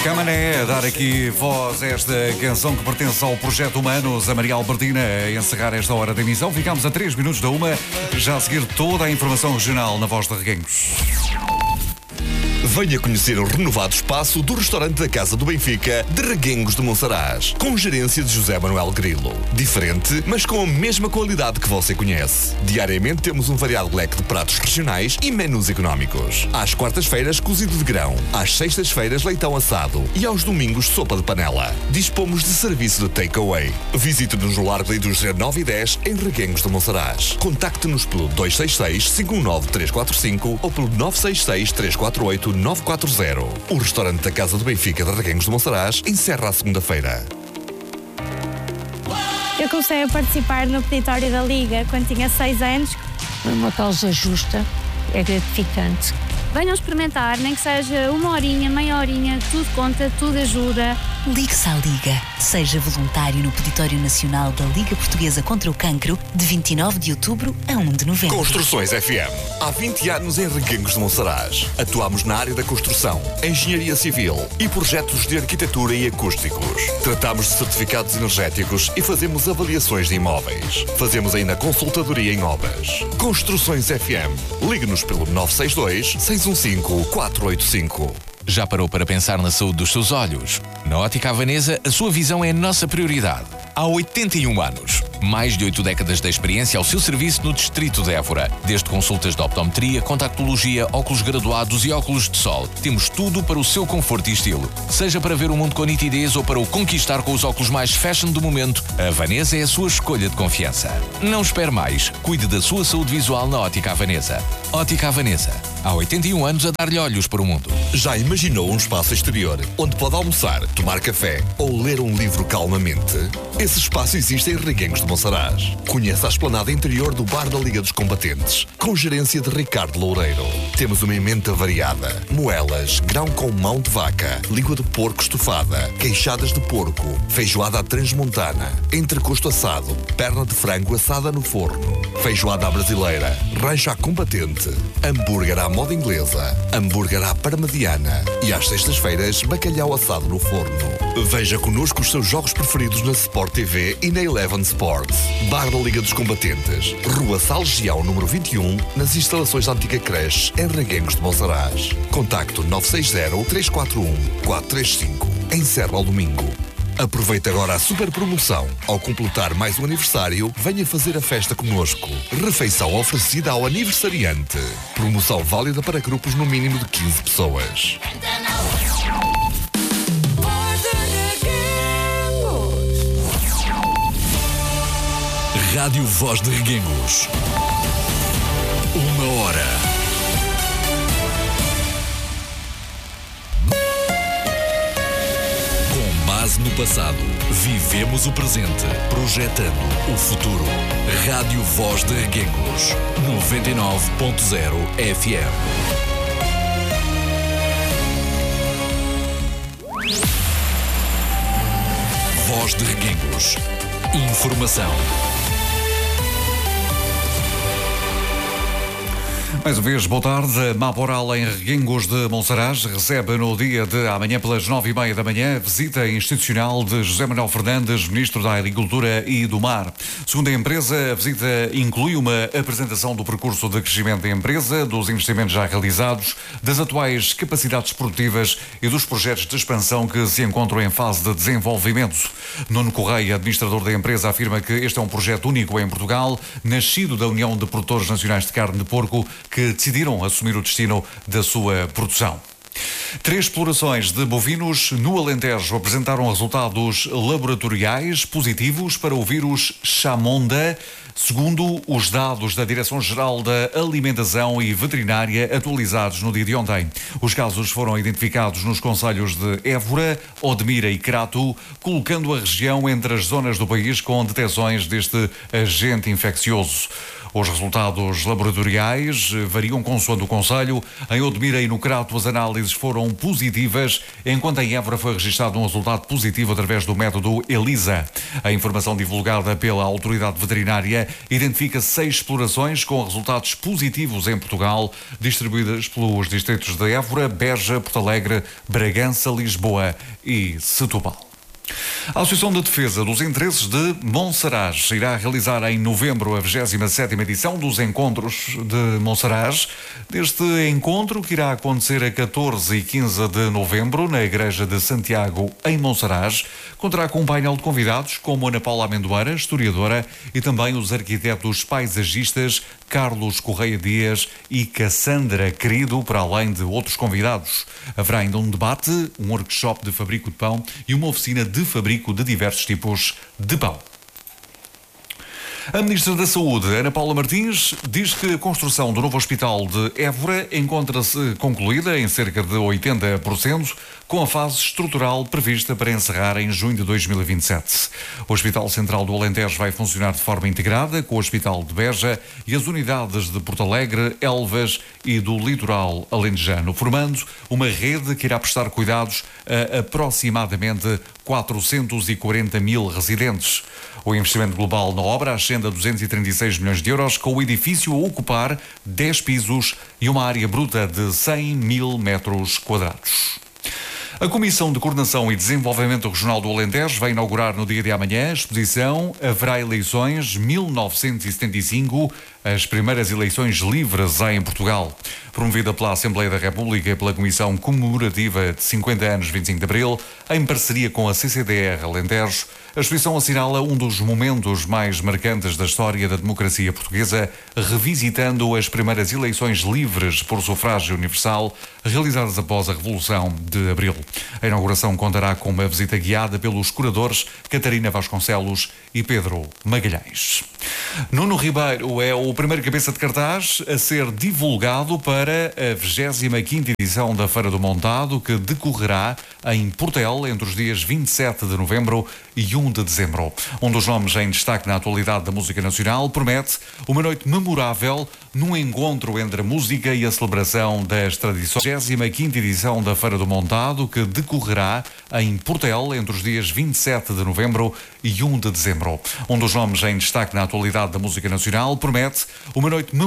Camané a dar aqui voz a esta canção que pertence ao Projeto Humanos, a Maria Albertina a encerrar esta hora da emissão. Ficamos a 3 minutos da uma, já a seguir toda a informação regional na Voz de Reguengos. Venha conhecer o renovado espaço do restaurante da Casa do Benfica de Reguengos de Monsaraz, com gerência de José Manuel Grilo. Diferente, mas com a mesma qualidade que você conhece. Diariamente temos um variado leque de pratos regionais e menus económicos. Às quartas-feiras, cozido de grão. Às sextas-feiras, leitão assado. E aos domingos, sopa de panela. Dispomos de serviço de takeaway. Visite-nos no Largo da Indústria 9 e 10, em Reguengos de Monsaraz. Contacte-nos pelo 266-519-345 ou pelo 966-348-940. O restaurante da Casa do Benfica de Reguengos de Monsaraz encerra a segunda-feira. Eu comecei a participar no peditório da Liga quando tinha 6 anos. É uma causa justa, é gratificante. Venham experimentar, nem que seja uma horinha, meia horinha, tudo conta, tudo ajuda. Ligue-se à Liga. Seja voluntário no Peditório Nacional da Liga Portuguesa contra o Cancro, de 29 de outubro a 1 de novembro. Construções FM. Há 20 anos em Reguengos de Monsaraz. Atuamos na área da construção, engenharia civil e projetos de arquitetura e acústicos. Tratamos de certificados energéticos e fazemos avaliações de imóveis. Fazemos ainda consultadoria em obras. Construções FM. Ligue-nos pelo 962-615-485. Já parou para pensar na saúde dos seus olhos? Na Ótica Havanesa, a sua visão é a nossa prioridade. Há 81 anos. Mais de 8 décadas de experiência ao seu serviço no Distrito de Évora. Desde consultas de optometria, contactologia, óculos graduados e óculos de sol. Temos tudo para o seu conforto e estilo. Seja para ver o mundo com nitidez ou para o conquistar com os óculos mais fashion do momento, a Havanesa é a sua escolha de confiança. Não espere mais. Cuide da sua saúde visual na Ótica Havanesa. Ótica Havanesa. Há 81 anos a dar-lhe olhos para o mundo. Já imaginou um espaço exterior onde pode almoçar, tomar café ou ler um livro calmamente? Esse espaço existe em Reguengos de Monsaraz. Conheça a esplanada interior do Bar da Liga dos Combatentes, com gerência de Ricardo Loureiro. Temos uma emenda variada: moelas, grão com mão de vaca, língua de porco estufada, queixadas de porco, feijoada à transmontana, entrecosto assado, perna de frango assada no forno, feijoada à brasileira, rancho à combatente, hambúrguer à moda inglesa, hambúrguer à parmediana e às sextas-feiras bacalhau assado no forno. Veja connosco os seus jogos preferidos na Sport TV e na Eleven Sports. Bar da Liga dos Combatentes, Rua Salgião, número 21, nas instalações da antiga creche, em Reguengos de Monsaraz. Contacto 960-341-435. Encerra ao domingo. Aproveite agora a super promoção. Ao completar mais um aniversário, venha fazer a festa connosco. Refeição oferecida ao aniversariante. Promoção válida para grupos no mínimo de 15 pessoas. Rádio Voz de Reguengos. 1 hora. Com base no passado, vivemos o presente, projetando o futuro. Rádio Voz de Reguengos. 99.0 FM. Voz de Reguengos. Informação. Mais uma vez, boa tarde. A Maboral em Reguengos de Monsaraz recebe no dia de amanhã pelas 9h30 da manhã a visita institucional de José Manuel Fernandes, Ministro da Agricultura e do Mar. Segundo a empresa, a visita inclui uma apresentação do percurso de crescimento da empresa, dos investimentos já realizados, das atuais capacidades produtivas e dos projetos de expansão que se encontram em fase de desenvolvimento. Nuno Correia, administrador da empresa, afirma que este é um projeto único em Portugal, nascido da União de Produtores Nacionais de Carne de Porco, que decidiram assumir o destino da sua produção. 3 explorações de bovinos no Alentejo apresentaram resultados laboratoriais positivos para o vírus Chamonda, segundo os dados da Direção-Geral da Alimentação e Veterinária atualizados no dia de ontem. Os casos foram identificados nos concelhos de Évora, Odmira e Crato, colocando a região entre as zonas do país com detecções deste agente infeccioso. Os resultados laboratoriais variam consoante o concelho. Em Odmira e no Crato as análises foram positivas, enquanto em Évora foi registado um resultado positivo através do método ELISA. A informação divulgada pela autoridade veterinária identifica 6 explorações com resultados positivos em Portugal, distribuídas pelos distritos de Évora, Beja, Porto Alegre, Bragança, Lisboa e Setúbal. A Associação de Defesa dos Interesses de Monsaraz irá realizar em novembro a 27ª edição dos Encontros de Monsaraz. Deste encontro, que irá acontecer a 14 e 15 de novembro na Igreja de Santiago, em Monsaraz, contará com um painel de convidados como Ana Paula Amendoeira, historiadora, e também os arquitetos paisagistas Carlos Correia Dias e Cassandra Querido, para além de outros convidados. Haverá ainda um debate, um workshop de fabrico de pão e uma oficina de fabrico de diversos tipos de pão. A Ministra da Saúde, Ana Paula Martins, diz que a construção do novo hospital de Évora encontra-se concluída em cerca de 80%, com a fase estrutural prevista para encerrar em junho de 2027. O Hospital Central do Alentejo vai funcionar de forma integrada com o Hospital de Beja e as unidades de Porto Alegre, Elvas e do Litoral Alentejano, formando uma rede que irá prestar cuidados a aproximadamente 440 mil residentes. O investimento global na obra ascende a 236 milhões de euros, com o edifício a ocupar 10 pisos e uma área bruta de 100 mil metros quadrados. A Comissão de Coordenação e Desenvolvimento Regional do Alentejo vai inaugurar no dia de amanhã a exposição Haverá Eleições 1975, as primeiras eleições livres em Portugal. Promovida pela Assembleia da República e pela Comissão Comemorativa de 50 anos 25 de Abril, em parceria com a CCDR Alentejo, a exposição assinala um dos momentos mais marcantes da história da democracia portuguesa, revisitando as primeiras eleições livres por sufrágio universal, realizadas após a Revolução de Abril. A inauguração contará com uma visita guiada pelos curadores Catarina Vasconcelos e Pedro Magalhães. Nuno Ribeiro é o primeiro cabeça de cartaz a ser divulgado para a 25ª edição da Feira do Montado, que decorrerá em Portel entre os dias 27 de novembro e 1 de dezembro. Um dos nomes em destaque na atualidade da música nacional promete uma noite memorável num encontro entre a música e a celebração das tradições. 25ª edição da Feira do Montado, que decorrerá em Portel entre os dias 27 de novembro e 1 de dezembro. Um dos nomes em destaque na atualidade da música nacional promete uma noite memorável